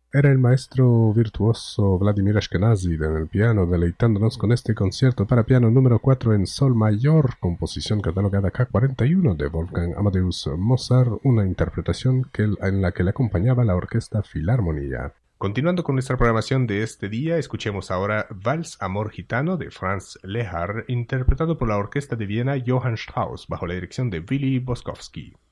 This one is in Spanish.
Era el maestro virtuoso Vladimir Ashkenazy en el piano, deleitándonos con este concierto para piano número 4 en sol mayor, composición catalogada K41 de Wolfgang Amadeus Mozart, una interpretación en la que le acompañaba la Orquesta Filarmonía. Continuando con nuestra programación de este día, escuchemos ahora Vals Amor Gitano de Franz Lehár, interpretado por la Orquesta de Viena Johann Strauss bajo la dirección de Willy Boskowski.